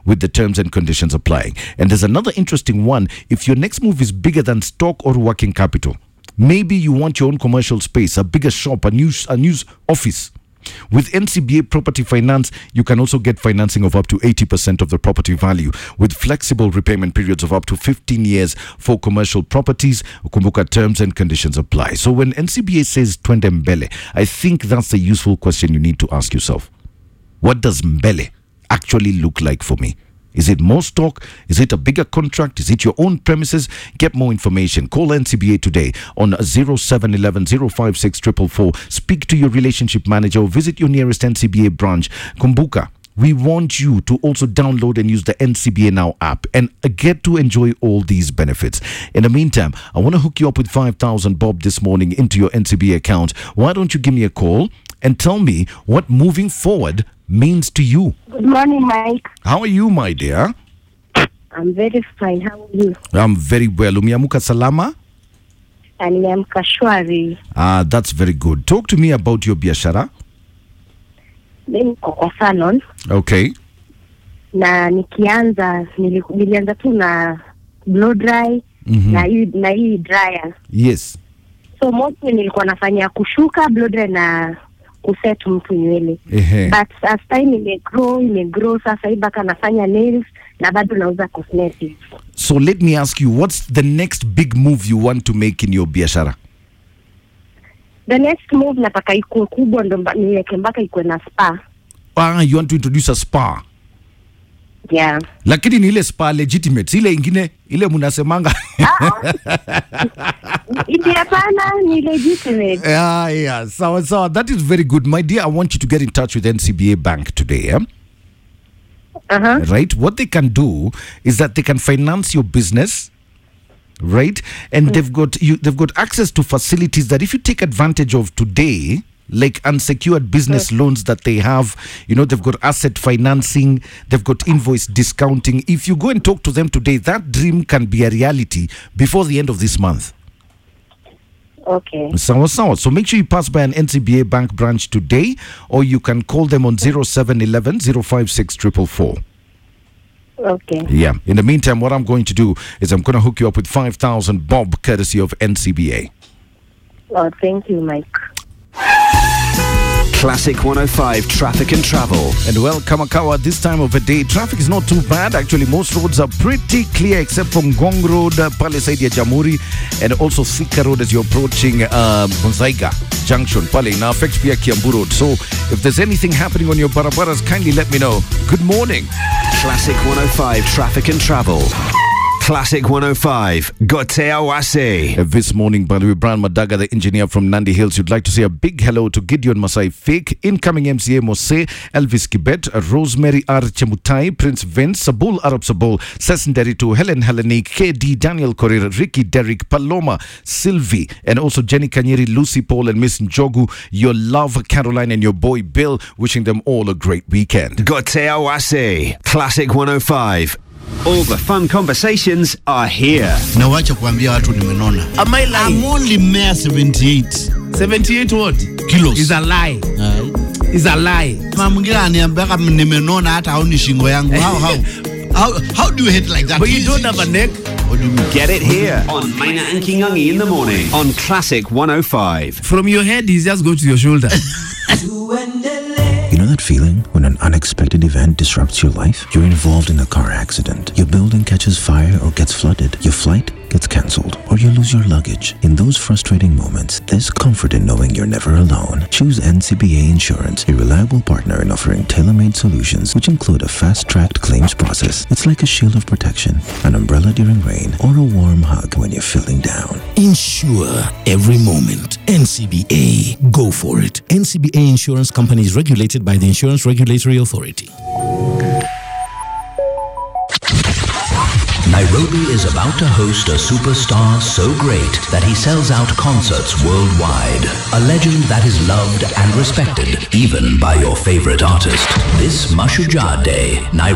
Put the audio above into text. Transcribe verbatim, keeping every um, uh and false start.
with the terms and conditions applying. And there's another interesting one. If your next move is bigger than stock or working capital, maybe you want your own commercial space, a bigger shop, a new, a new office. With N C B A Property Finance, you can also get financing of up to eighty percent of the property value with flexible repayment periods of up to fifteen years for commercial properties. Kumbuka, terms and conditions apply. So when N C B A says twende mbele, I think that's a useful question you need to ask yourself. What does mbele actually look like for me? Is it more stock? Is it a bigger contract? Is it your own premises? Get more information. Call N C B A today on zero seven one one zero five six four four four. Speak to your relationship manager or visit your nearest N C B A branch. Kumbuka, we want you to also download and use the N C B A Now app and get to enjoy all these benefits. In the meantime, I want to hook you up with five thousand bob this morning into your N C B A account. Why don't you give me a call and tell me what moving forward means to you? Good morning, Mike. How are you, my dear? I'm very fine. How are you? I'm very well. Umiamuka salama? And I'm Kashwari. Ah, that's very good. Talk to me about your biashara. Mimi kwa salon. Okay. Na nikianza nili, nilianza tu na blow dry mm-hmm. na hii na hii dryer. Yes. So mostly nilikuwa nafanya kushuka blow dry na kuset mtu nywele. Ehe. But as time imegrow, imegrow sasa hivi baka nafanya nails na bado nauza cosmetics. So let me ask you, what's the next big move you want to make in your biashara? The next move nataka ikuwe kubwa ndo niweke mpaka ikuwe na spa. Ah, you want to introduce a spa? Yeah. Lakini ni ile spa legitimate, ile ingine ile munasemanga. Ile hapana ni legitimate. Yeah, yeah. So, so that is very good. My dear, I want you to get in touch with N C B A Bank today. Yeah? Uh-huh. Right? What they can do is that they can finance your business, right? And mm. they've got you they've got access to facilities that if you take advantage of today, like unsecured business mm. loans that they have, you know, they've got asset financing, they've got invoice discounting. If you go and talk to them today, that dream can be a reality before the end of this month. Okay. So, so, so make sure you pass by an N C B A Bank branch today, or you can call them on zero seven one one zero five six four four four. Okay. Yeah. In the meantime, what I'm going to do is I'm going to hook you up with five thousand bob courtesy of N C B A. Oh, thank you, Mike. Classic one oh five Traffic and Travel. And well, Kamakawa, this time of the day, traffic is not too bad. Actually, most roads are pretty clear except from Gong Road, uh, Pale Saidi ya Jamhuri, and also Thika Road as you're approaching uh, Muzaiga Junction, Pale. Now affects pia Kiambu Road. So if there's anything happening on your barabaras, kindly let me know. Good morning. Classic one oh five Traffic and Travel. Classic one oh five, Gotea Wase. Uh, this morning, by the way, Brian Madaga, the engineer from Nandi Hills, you'd like to say a big hello to Gideon Masai Fake, incoming M C A Mose, Elvis Kibet, uh, Rosemary R. Chemutai, Prince Vince, Sabul Arab Sabul, Sesenderitu, Helen Helenik, K D, Daniel Korir, Ricky Derrick, Paloma, Sylvie, and also Jenny Kanyeri, Lucy Paul, and Miss Njogu, your love, Caroline, and your boy Bill, wishing them all a great weekend. Gotea Wase, Classic one oh five. All the fun conversations are here. Na wacha kuambia watu nimenona. Am I lying? I'm only mere seventy-eight. seventy-eight what? Kilos. Is a lie. Uh, Is a lie. Mama mwingine ananiambia kama nimenona hata haoni shingo yangu. How how? How how do you hate like that? But you don't have a neck. What do you mean? Get it here on Maina and Kingangi in the morning on Classic one oh five. From your head, he's just go to your shoulder. You know that feeling when an unexpected event disrupts your life? You're involved in a car accident. Your building catches fire or gets flooded. Your flight gets cancelled, or you lose your luggage. In those frustrating moments, there's comfort in knowing you're never alone. Choose N C B A Insurance, a reliable partner in offering tailor-made solutions which include a fast-tracked claims process. It's like a shield of protection, an umbrella during rain, or a warm hug when you're feeling down. Insure every moment. N C B A. Go for it. N C B A Insurance Company is regulated by the Insurance Regulatory Authority. Nairobi is about to host a superstar so great that he sells out concerts worldwide. A legend that is loved and respected even by your favorite artist. This Mashujaa Day, Nairobi